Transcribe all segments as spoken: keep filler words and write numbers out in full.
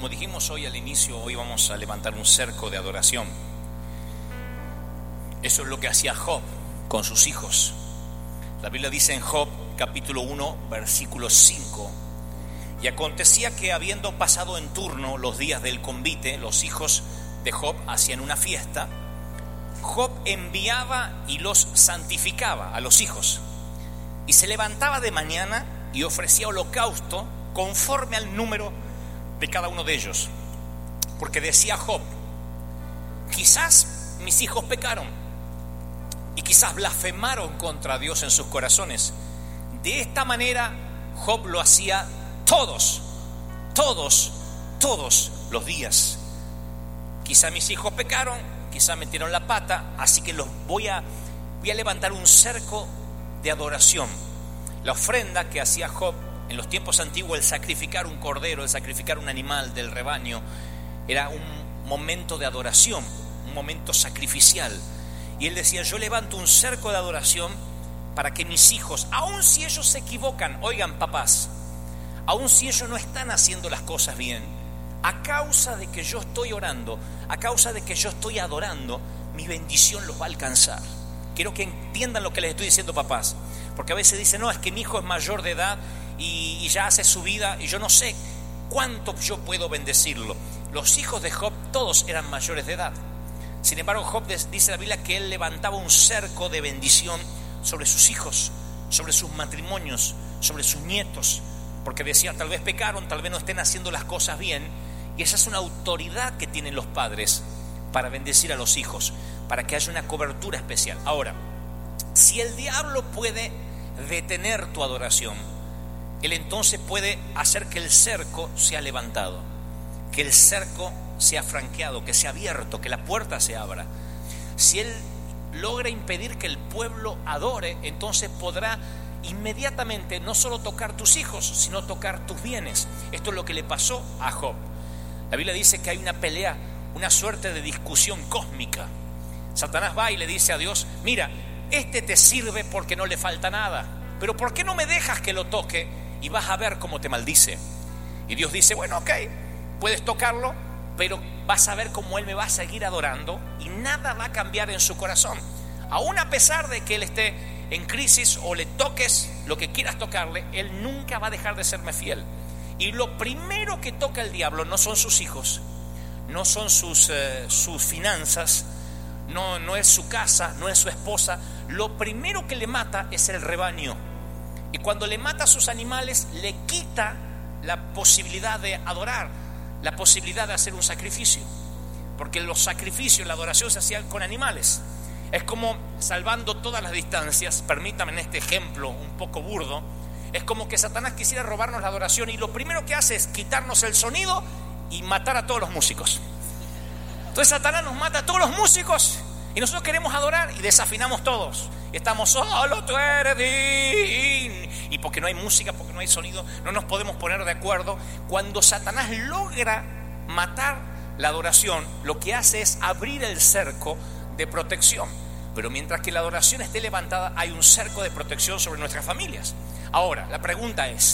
Como dijimos hoy al inicio, hoy vamos a levantar un cerco de adoración. Eso es lo que hacía Job con sus hijos. La Biblia dice en Job capítulo uno versículo cinco: y acontecía que, habiendo pasado en turno los días del convite, los hijos de Job hacían una fiesta. Job enviaba y los santificaba a los hijos, y se levantaba de mañana y ofrecía holocausto conforme al número de cada uno de ellos, porque decía Job: quizás mis hijos pecaron y quizás blasfemaron contra Dios en sus corazones. De esta manera Job lo hacía todos, todos, todos los días. Quizá mis hijos pecaron, quizá metieron la pata, así que los voy a, voy a levantar un cerco de adoración. La ofrenda que hacía Job en los tiempos antiguos, el sacrificar un cordero, el sacrificar un animal del rebaño, era un momento de adoración, un momento sacrificial. Y él decía: yo levanto un cerco de adoración para que mis hijos, aun si ellos se equivocan, oigan papás, aun si ellos no están haciendo las cosas bien, a causa de que yo estoy orando, a causa de que yo estoy adorando, mi bendición los va a alcanzar. Quiero que entiendan lo que les estoy diciendo, papás, porque a veces dicen: no, es que mi hijo es mayor de edad y, y ya hace su vida y yo no sé cuánto yo puedo bendecirlo. Los hijos de Job todos eran mayores de edad. Sin embargo, Job dice la Biblia que él levantaba un cerco de bendición sobre sus hijos, sobre sus matrimonios, sobre sus nietos, porque decía: tal vez pecaron, tal vez no estén haciendo las cosas bien. Y esa es una autoridad que tienen los padres para bendecir a los hijos, para que haya una cobertura especial. Ahora, si el diablo puede detener tu adoración, él entonces puede hacer que el cerco sea levantado, que el cerco sea franqueado, que sea abierto, que la puerta se abra. Si él logra impedir que el pueblo adore, entonces podrá inmediatamente no solo tocar tus hijos, sino tocar tus bienes. Esto es lo que le pasó a Job. La Biblia dice que hay una pelea, una suerte de discusión cósmica. Satanás va y le dice a Dios: mira, este te sirve porque no le falta nada, pero ¿por qué no me dejas que lo toque y vas a ver cómo te maldice? Y Dios dice: bueno, ok, puedes tocarlo, pero vas a ver cómo él me va a seguir adorando y nada va a cambiar en su corazón. Aún a pesar de que él esté en crisis o le toques lo que quieras tocarle, él nunca va a dejar de serme fiel. Y lo primero que toca el diablo no son sus hijos, no son sus, eh, sus finanzas, no, no es su casa, no es su esposa. Lo primero que le mata es el rebaño. Y cuando le mata a sus animales, le quita la posibilidad de adorar, la posibilidad de hacer un sacrificio, porque los sacrificios, la adoración se hacían con animales. Es como, salvando todas las distancias, permítanme en este ejemplo un poco burdo, es como que Satanás quisiera robarnos la adoración y lo primero que hace es quitarnos el sonido y matar a todos los músicos. Entonces Satanás nos mata a todos los músicos y nosotros queremos adorar y desafinamos todos. Y estamos: solo tú eres digno. Y porque no hay música, porque no hay sonido, no nos podemos poner de acuerdo. Cuando Satanás logra matar la adoración, lo que hace es abrir el cerco de protección. Pero mientras que la adoración esté levantada, hay un cerco de protección sobre nuestras familias. Ahora, la pregunta es: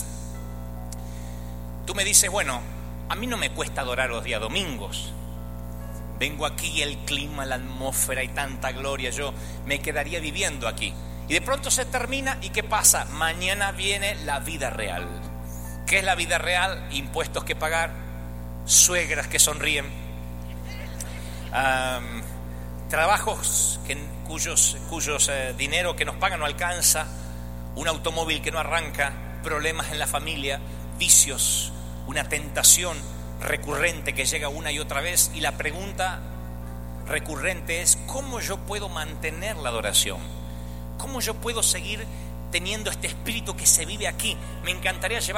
tú me dices, bueno, a mí no me cuesta adorar los días domingos. Vengo aquí y el clima, la atmósfera y tanta gloria, yo me quedaría viviendo aquí. Y de pronto se termina, ¿y qué pasa? Mañana viene la vida real. ¿Qué es la vida real? Impuestos que pagar, suegras que sonríen, um, trabajos que, cuyos, cuyos eh, dinero que nos pagan no alcanza, un automóvil que no arranca, problemas en la familia, vicios, una tentación recurrente que llega una y otra vez. Y la pregunta recurrente es: ¿cómo yo puedo mantener la adoración? ¿Cómo yo puedo seguir teniendo este espíritu que se vive aquí? Me encantaría llevar